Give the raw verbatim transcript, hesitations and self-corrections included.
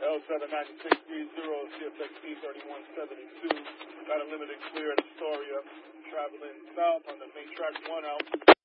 L seven nine six three zero, C F X P thirty-one seventy-two. Got a limited clear at Astoria, traveling south on the main track one out.